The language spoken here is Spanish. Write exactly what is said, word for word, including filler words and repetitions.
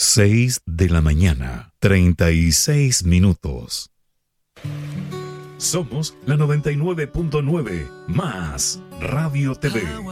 Seis de la mañana, treinta y seis minutos. Somos la noventa y nueve punto nueve más Radio T V.